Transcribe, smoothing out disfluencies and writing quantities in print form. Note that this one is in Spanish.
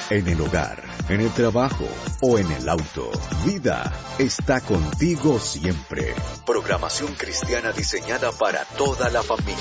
en el hogar, en el trabajo o en el auto. Vida está contigo siempre. Programación cristiana diseñada para toda la familia.